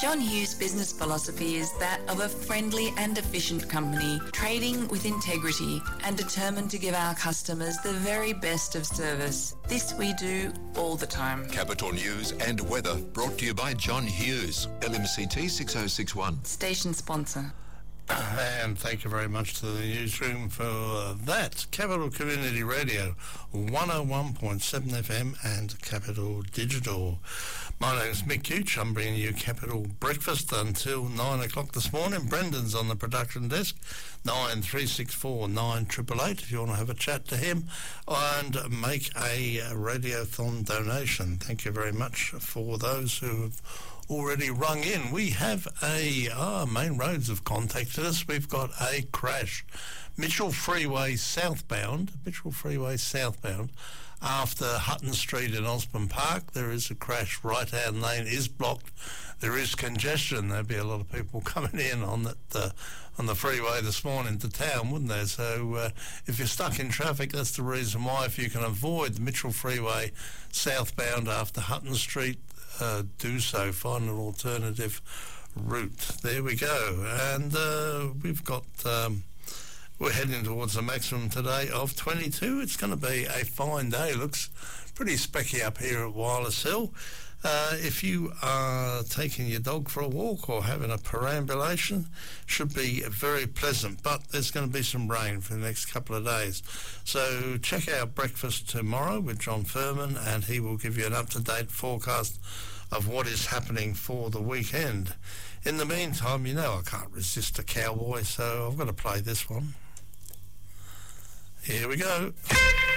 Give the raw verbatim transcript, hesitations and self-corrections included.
John Hughes' business philosophy is that of a friendly and efficient company, trading with integrity and determined to give our customers the very best of service. This we do all the time. Capital News and weather brought to you by John Hughes, L M C T six oh six one. Station sponsor. And thank you very much to the newsroom for uh, that. Capital Community Radio, one oh one point seven F M and Capital Digital. My name is Mick Couch. I'm bringing you Capital Breakfast until nine o'clock this morning. Brendan's on the production desk, nine three six four nine eight eight eight if you want to have a chat to him and make a radiothon donation. Thank you very much for those who have already rung in. We have a ah, Main Roads have contacted us. We've got a crash. Mitchell Freeway southbound, Mitchell Freeway southbound, after Hutton Street in Osborne Park. There is a crash. Right-hand lane is blocked. There is congestion. There'll be a lot of people coming in on that uh, on the freeway this morning to town, wouldn't there? So uh, if you're stuck in traffic, that's the reason why. If you can avoid the Mitchell Freeway southbound after Hutton Street, Uh, do so. Find an alternative route. There we go. And uh, we've got um, we're heading towards the maximum today of twenty-two. It's going to be a fine day. Looks pretty specky up here at Wireless Hill. Uh, if you are taking your dog for a walk or having a perambulation, should be very pleasant, but there's going to be some rain for the next couple of days. So check out Breakfast tomorrow with John Furman, and he will give you an up-to-date forecast of what is happening for the weekend. In the meantime, you know I can't resist a cowboy, so I've got to play this one. Here we go.